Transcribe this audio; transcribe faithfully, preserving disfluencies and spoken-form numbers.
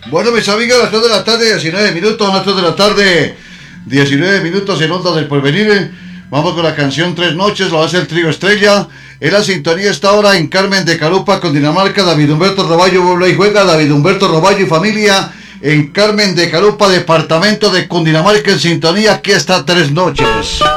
Bueno, mis amigos, a las tres de la tarde, diecinueve minutos, a las tres de la tarde, diecinueve minutos en Onda del Porvenir. Vamos con la canción Tres Noches, lo hace el Trío Estrella. En la sintonía está ahora en Carmen de Carupa, con Dinamarca. David Humberto Roballo vuelve y juega. David Humberto Roballo y familia en Carmen de Carupa, departamento de Cundinamarca, en sintonía. Aquí está Tres Noches.